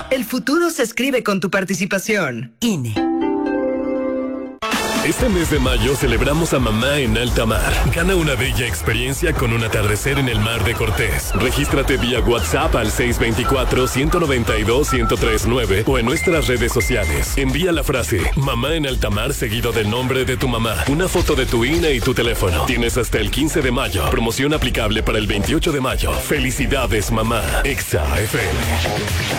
El futuro se escribe con tu participación. INE. Este mes de mayo celebramos a mamá en alta mar. Gana una bella experiencia con un atardecer en el mar de Cortés. Regístrate vía WhatsApp al 624-192-1039 o en nuestras redes sociales. Envía la frase mamá en alta mar seguido del nombre de tu mamá, una foto de tu INE y tu teléfono. Tienes hasta el 15 de mayo. Promoción aplicable para el 28 de mayo. Felicidades, mamá. Exa FM.